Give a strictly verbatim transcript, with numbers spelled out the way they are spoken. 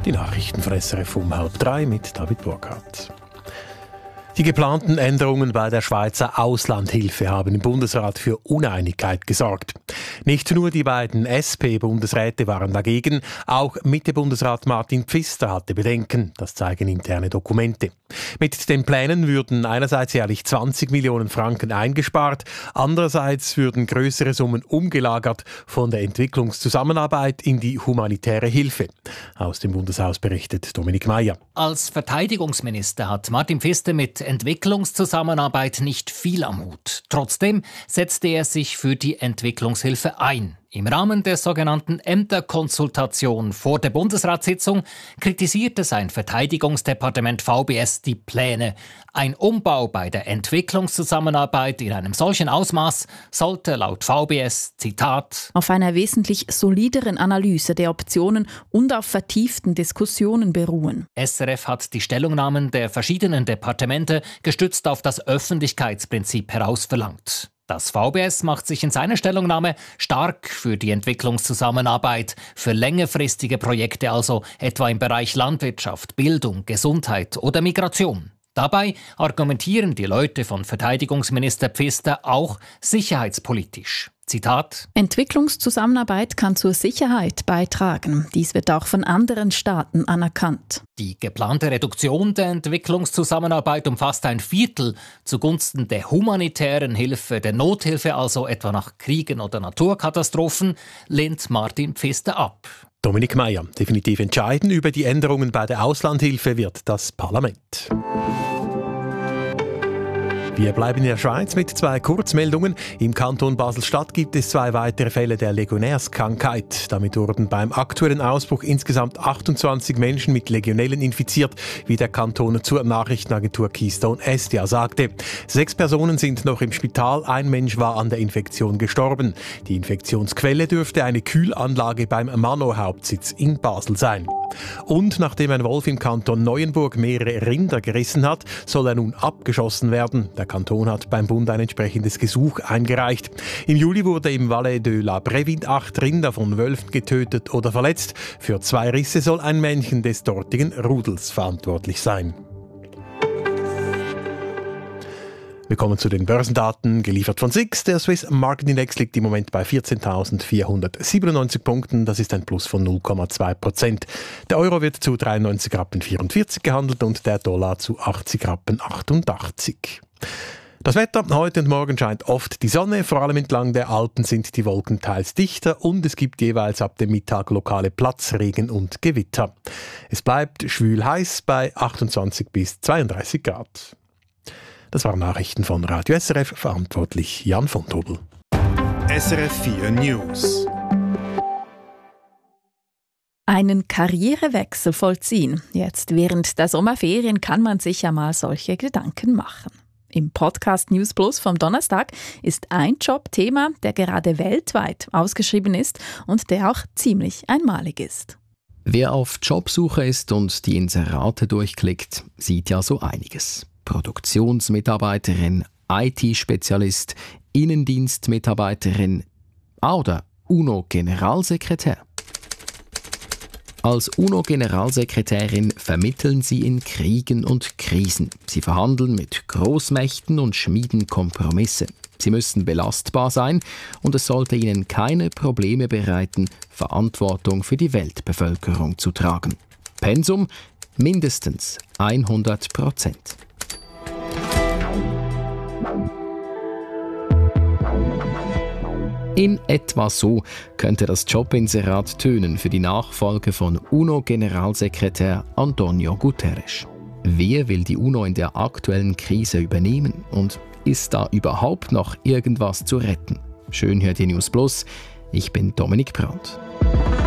Die Nachrichten von S R F um halb drei mit David Burkhardt. Die geplanten Änderungen bei der Schweizer Auslandhilfe haben im Bundesrat für Uneinigkeit gesorgt. Nicht nur die beiden S P-Bundesräte waren dagegen, auch Mitte-Bundesrat Martin Pfister hatte Bedenken, das zeigen interne Dokumente. Mit den Plänen würden einerseits jährlich zwanzig Millionen Franken eingespart, andererseits würden größere Summen umgelagert von der Entwicklungszusammenarbeit in die humanitäre Hilfe. Aus dem Bundeshaus berichtet Dominik Meier. Als Verteidigungsminister hat Martin Pfister mit Entwicklungszusammenarbeit nicht viel am Hut. Trotzdem setzte er sich für die Entwicklungshilfe ein. Im Rahmen der sogenannten Ämterkonsultation vor der Bundesratssitzung kritisierte sein Verteidigungsdepartement V B S die Pläne. Ein Umbau bei der Entwicklungszusammenarbeit in einem solchen Ausmaß sollte laut V B S, Zitat, auf einer wesentlich solideren Analyse der Optionen und auf vertieften Diskussionen beruhen. S R F hat die Stellungnahmen der verschiedenen Departemente gestützt auf das Öffentlichkeitsprinzip herausverlangt. Das V B S macht sich in seiner Stellungnahme stark für die Entwicklungszusammenarbeit, für längerfristige Projekte, also etwa im Bereich Landwirtschaft, Bildung, Gesundheit oder Migration. Dabei argumentieren die Leute von Verteidigungsminister Pfister auch sicherheitspolitisch. Zitat: Entwicklungszusammenarbeit kann zur Sicherheit beitragen. Dies wird auch von anderen Staaten anerkannt. Die geplante Reduktion der Entwicklungszusammenarbeit umfasst ein Viertel zugunsten der humanitären Hilfe, der Nothilfe, also etwa nach Kriegen oder Naturkatastrophen, lehnt Martin Pfister ab. Dominik Meier. Definitiv entscheiden über die Änderungen bei der Auslandhilfe wird das Parlament. Wir bleiben in der Schweiz mit zwei Kurzmeldungen. Im Kanton Basel-Stadt gibt es zwei weitere Fälle der Legionärskrankheit. Damit wurden beim aktuellen Ausbruch insgesamt achtundzwanzig Menschen mit Legionellen infiziert, wie der Kanton zur Nachrichtenagentur Keystone Estia sagte. Sechs Personen sind noch im Spital, ein Mensch war an der Infektion gestorben. Die Infektionsquelle dürfte eine Kühlanlage beim Mano-Hauptsitz in Basel sein. Und nachdem ein Wolf im Kanton Neuenburg mehrere Rinder gerissen hat, soll er nun abgeschossen werden. Der Kanton hat beim Bund ein entsprechendes Gesuch eingereicht. Im Juli wurde im Valais de la Brevide acht Rinder von Wölfen getötet oder verletzt. Für zwei Risse soll ein Männchen des dortigen Rudels verantwortlich sein. Wir kommen zu den Börsendaten, geliefert von S I X. Der Swiss Market Index liegt im Moment bei vierzehntausendvierhundertsiebenundneunzig Punkten. Das ist ein Plus von null Komma zwei Prozent. Der Euro wird zu dreiundneunzig Rappen vierundvierzig gehandelt und der Dollar zu achtzig Rappen achtundachtzig. Das Wetter, heute und morgen scheint oft die Sonne, vor allem entlang der Alpen sind die Wolken teils dichter und es gibt jeweils ab dem Mittag lokale Platzregen und Gewitter. Es bleibt schwül heiß bei achtundzwanzig bis zweiunddreißig Grad. Das waren Nachrichten von Radio S R F, verantwortlich Jan von Tobel. S R F vier News. Einen Karrierewechsel vollziehen. Jetzt während der Sommerferien kann man sich ja mal solche Gedanken machen. Im Podcast News Plus vom Donnerstag ist ein Job Thema, der gerade weltweit ausgeschrieben ist und der auch ziemlich einmalig ist. Wer auf Jobsuche ist und die Inserate durchklickt, sieht ja so einiges. Produktionsmitarbeiterin, I T-Spezialist, Innendienstmitarbeiterin oder UNO-Generalsekretär. Als UNO-Generalsekretärin vermitteln sie in Kriegen und Krisen. Sie verhandeln mit Großmächten und schmieden Kompromisse. Sie müssen belastbar sein und es sollte ihnen keine Probleme bereiten, Verantwortung für die Weltbevölkerung zu tragen. Pensum mindestens hundert Prozent. In etwa so könnte das Jobinserat tönen für die Nachfolge von UNO-Generalsekretär António Guterres. Wer will die UNO in der aktuellen Krise übernehmen und ist da überhaupt noch irgendwas zu retten? Schön hört ihr News Plus. Ich bin Dominik Brandt.